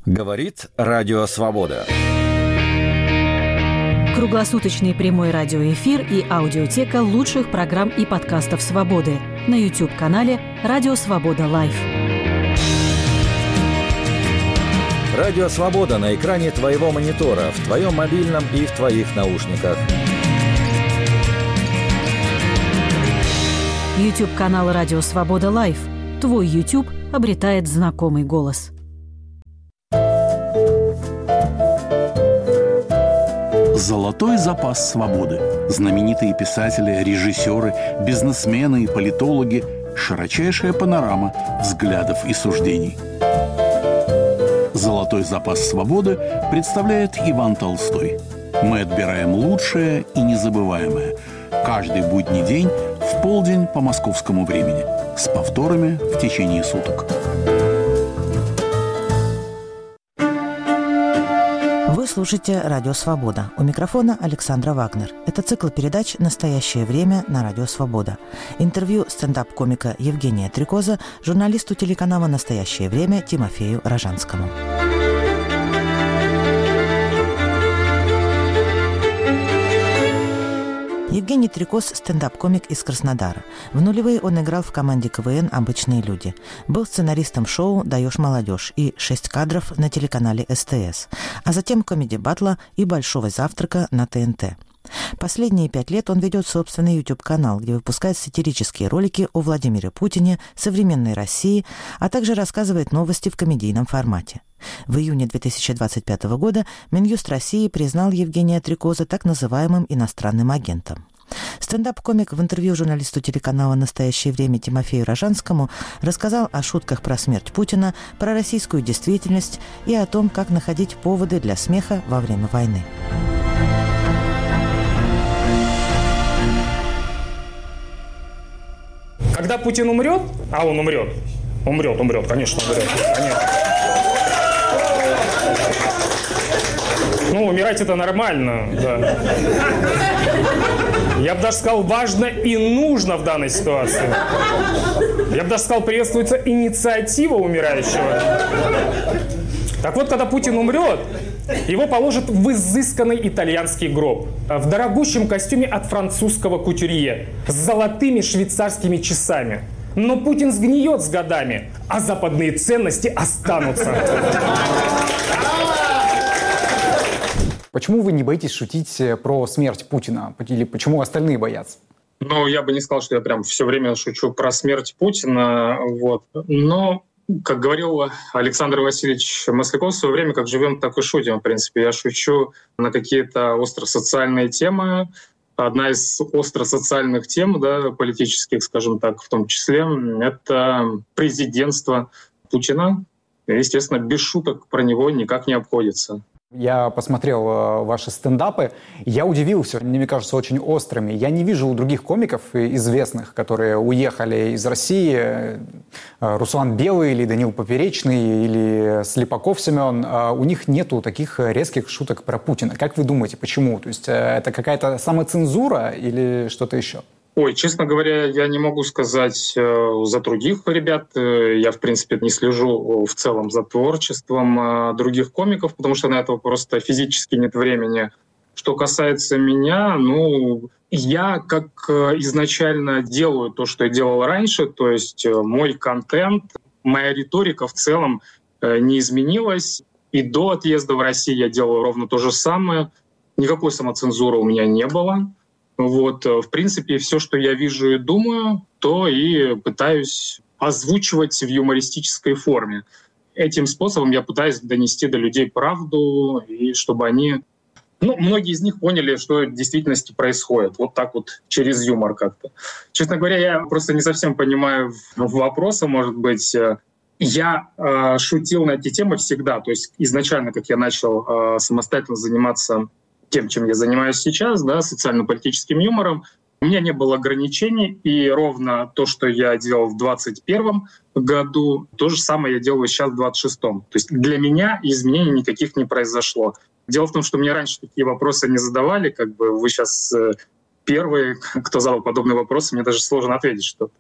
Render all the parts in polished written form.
Говорит Радио Свобода. Круглосуточный прямой радиоэфир и аудиотека лучших программ и подкастов «Свободы» на YouTube-канале «Радио Свобода Лайв». Радио Свобода на экране твоего монитора, в твоем мобильном и в твоих наушниках. YouTube-канал «Радио Свобода Лайв». Твой YouTube обретает знакомый голос. Золотой запас свободы. Знаменитые писатели, режиссеры, бизнесмены и политологи. Широчайшая панорама взглядов и суждений. Золотой запас свободы представляет Иван Толстой. Мы отбираем лучшее и незабываемое. Каждый будний день в полдень по московскому времени. С повторами в течение суток. Вы слушаете «Радио Свобода». У микрофона Александра Вагнер. Это цикл передач «Настоящее время» на Радио Свобода. Интервью стендап-комика Евгения Трикоза журналисту телеканала «Настоящее время» Тимофею Рожанскому. Евгений Трикоз – стендап-комик из Краснодара. В нулевые он играл в команде КВН «Обычные люди». Был сценаристом шоу «Даешь молодежь» и «6 кадров» на телеканале СТС, а затем комеди-баттла и «Большого завтрака» на ТНТ. Последние 5 лет он ведет собственный YouTube-канал, где выпускает сатирические ролики о Владимире Путине, современной России, а также рассказывает новости в комедийном формате. В июне 2025 года Минюст России признал Евгения Трикоза так называемым иностранным агентом. Стендап-комик в интервью журналисту телеканала «Настоящее время» Тимофею Рожанскому рассказал о шутках про смерть Путина, про российскую действительность и о том, как находить поводы для смеха во время войны. Когда Путин умрет, а он умрет, конечно, умрет. Конечно. Ну, умирать это нормально, да. Я бы даже сказал, важно и нужно в данной ситуации. Я бы даже сказал, приветствуется инициатива умирающего. Так вот, когда Путин умрет, его положат в изысканный итальянский гроб, в дорогущем костюме от французского кутюрье, с золотыми швейцарскими часами. Но Путин сгниет с годами, а западные ценности останутся. Почему вы не боитесь шутить про смерть Путина? Или почему остальные боятся? Ну, я бы не сказал, что я прям все время шучу про смерть Путина. Вот. Но, как говорил Александр Васильевич Масляков в свое время, как живем, так и шутим. В принципе, я шучу на какие-то остросоциальные темы. Одна из остросоциальных тем, да, политических, скажем так, в том числе, это президентство Путина. Естественно, без шуток про него никак не обходится. Я посмотрел ваши стендапы, я удивился, мне кажется, очень острыми. Я не вижу у других комиков известных, которые уехали из России, Руслан Белый или Данил Поперечный или Слепаков Семен, у них нету таких резких шуток про Путина. Как вы думаете, почему? То есть это какая-то самоцензура или что-то еще? Ой, честно говоря, я не могу сказать за других ребят. Я, в принципе, не слежу в целом за творчеством других комиков, потому что на это просто физически нет времени. Что касается меня, ну, я как изначально делаю то, что я делал раньше, то есть мой контент, моя риторика в целом не изменилась. И до отъезда в Россию я делал ровно то же самое. Никакой самоцензуры у меня не было. Вот, в принципе, все, что я вижу и думаю, то и пытаюсь озвучивать в юмористической форме. Этим способом я пытаюсь донести до людей правду, и чтобы они... Ну, многие из них поняли, что в действительности происходит. Вот так вот, через юмор как-то. Честно говоря, я просто не совсем понимаю вопроса, может быть. Я шутил на эти темы всегда. То есть изначально, как я начал самостоятельно заниматься тем, чем я занимаюсь сейчас, да, социально-политическим юмором, у меня не было ограничений, и ровно то, что я делал в 2021 году, то же самое я делаю сейчас в 2026. То есть для меня изменений никаких не произошло. Дело в том, что мне раньше такие вопросы не задавали, как бы вы сейчас первые, кто задал подобные вопросы, мне даже сложно ответить что-то.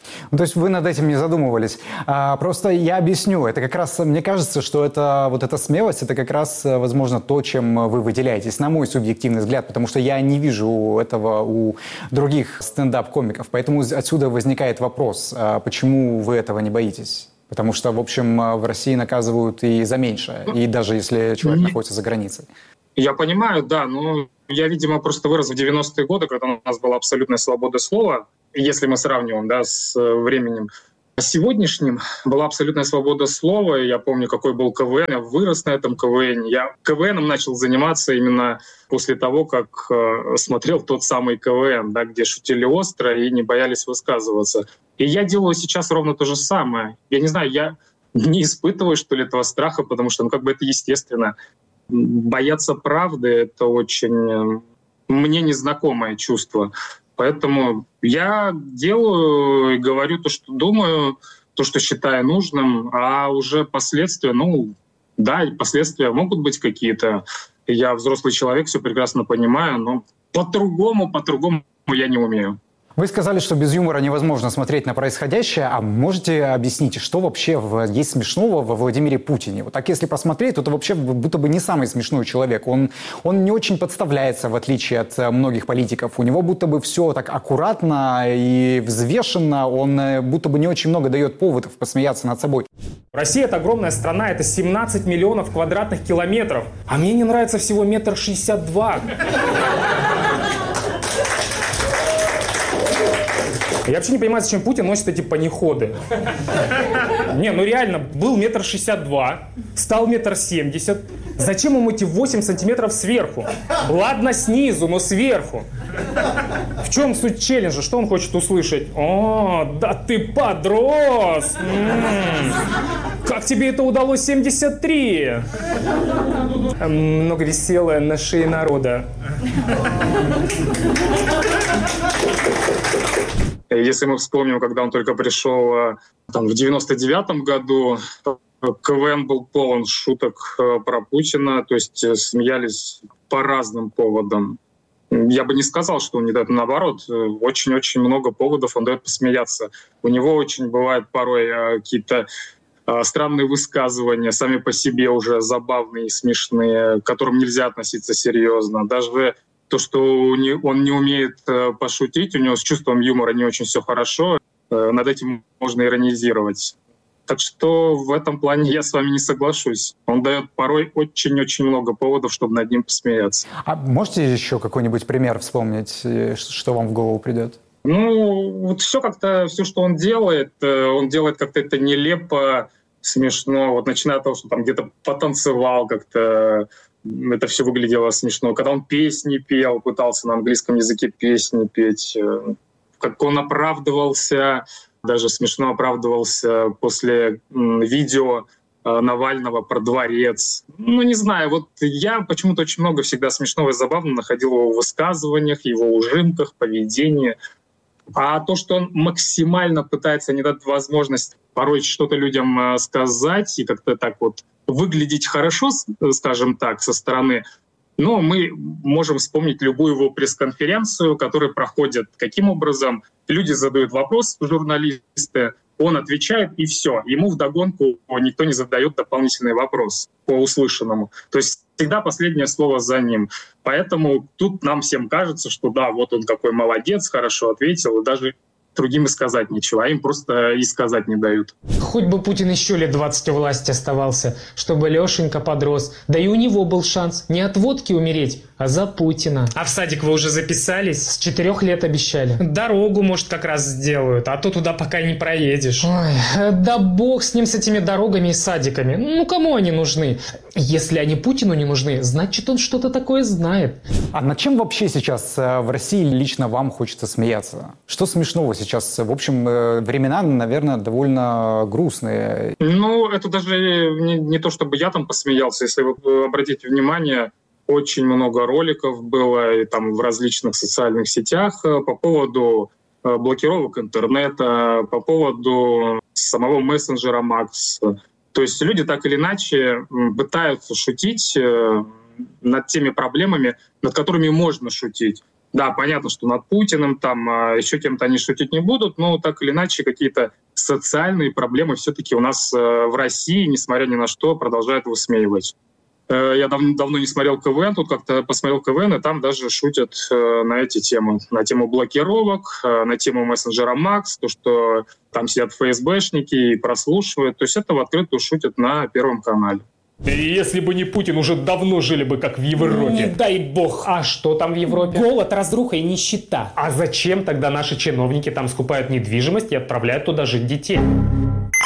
То есть вы над этим не задумывались. Просто я объясню. Это как раз, мне кажется, что эта смелость, это как раз, возможно, то, чем вы выделяетесь, на мой субъективный взгляд, потому что я не вижу этого у других стендап-комиков. Поэтому отсюда возникает вопрос, почему вы этого не боитесь? Потому что, в общем, в России наказывают и за меньшее, и даже если человек находится за границей. Я понимаю, да, но я, видимо, просто вырос в 90-е годы, когда у нас была абсолютная свобода слова. Если мы сравниваем, да, с временем сегодняшним, была абсолютная свобода слова. Я помню, какой был КВН. Я вырос на этом КВН. Я КВНом начал заниматься именно после того, как смотрел тот самый КВН, да, где шутили остро и не боялись высказываться. И я делаю сейчас ровно то же самое. Я не знаю, я не испытываю, что ли, этого страха, потому что, это естественно. Бояться правды — это очень мне незнакомое чувство. Поэтому я делаю и говорю то, что думаю, то, что считаю нужным, а уже последствия, последствия могут быть какие-то. Я взрослый человек, все прекрасно понимаю, но по-другому я не умею. Вы сказали, что без юмора невозможно смотреть на происходящее. А можете объяснить, что вообще есть смешного во Владимире Путине? Вот так если посмотреть, то это вообще будто бы не самый смешной человек. Он не очень подставляется, в отличие от многих политиков. У него будто бы все так аккуратно и взвешенно. Он будто бы не очень много дает поводов посмеяться над собой. Россия — это огромная страна, это 17 миллионов квадратных километров. А мне не нравится всего 1,62 м. Я вообще не понимаю, зачем Путин носит эти паниходы. Реально, был 1,62 м, стал 1,70 м. Зачем ему эти 8 сантиметров сверху? Ладно, снизу, но сверху. В чем суть челленджа? Что он хочет услышать? О, да ты подрос! Как тебе это удалось 73? Много веселое на шее народа. Если мы вспомним, когда он только пришел в 99-м году, КВН был полон шуток про Путина, то есть смеялись по разным поводам. Я бы не сказал, что он не дает, наоборот, очень-очень много поводов он дает посмеяться. У него очень бывают порой какие-то странные высказывания, сами по себе уже забавные и смешные, к которым нельзя относиться серьезно. Даже то, что он не умеет пошутить, у него с чувством юмора не очень все хорошо, над этим можно иронизировать. Так что в этом плане я с вами не соглашусь. Он дает порой очень-очень много поводов, чтобы над ним посмеяться. А можете еще какой-нибудь пример вспомнить, что вам в голову придет? Все, что он делает как-то это нелепо, смешно. Начиная от того, что там где-то потанцевал как-то, это все выглядело смешно. Когда он песни пел, пытался на английском языке песни петь, как он оправдывался, даже смешно оправдывался после видео Навального про дворец. Не знаю, я почему-то очень много всегда смешного и забавного находил в его высказываниях, его ужимках, поведении. А то, что он максимально пытается не дать возможность порой что-то людям сказать и как-то так выглядеть хорошо, скажем так, со стороны, но мы можем вспомнить любую его пресс-конференцию, которая проходит каким образом. Люди задают вопрос, журналисты, он отвечает, и все. Ему вдогонку никто не задает дополнительный вопрос по услышанному. То есть всегда последнее слово за ним. Поэтому тут нам всем кажется, что да, вот он какой молодец, хорошо ответил, и даже другим и сказать нечего, а им просто и сказать не дают. Хоть бы Путин еще лет 20 у власти оставался, чтобы Лешенька подрос. Да и у него был шанс не от водки умереть, а за Путина. А в садик вы уже записались? С 4 лет обещали. Дорогу, может, как раз сделают, а то туда пока не проедешь. Ой, да бог с ним, с этими дорогами и садиками. Кому они нужны? Если они Путину не нужны, значит, он что-то такое знает. А над чем вообще сейчас в России лично вам хочется смеяться? Что смешного сейчас? В общем, времена, наверное, довольно грустные. Это даже не то, чтобы я там посмеялся. Если вы обратите внимание, очень много роликов было и там в различных социальных сетях по поводу блокировок интернета, по поводу самого мессенджера Макс. То есть люди так или иначе пытаются шутить над теми проблемами, над которыми можно шутить. Да, понятно, что над Путиным, там еще кем-то они шутить не будут, но так или иначе какие-то социальные проблемы все-таки у нас в России, несмотря ни на что, продолжают высмеивать. Я давно не смотрел КВН, тут как-то посмотрел КВН, и там даже шутят на эти темы. На тему блокировок, на тему мессенджера Макс, то, что там сидят ФСБшники и прослушивают. То есть это в открытую шутят на Первом канале. Если бы не Путин, уже давно жили бы как в Европе. Не дай бог. А что там в Европе? Голод, разруха и нищета. А зачем тогда наши чиновники там скупают недвижимость и отправляют туда жить детей?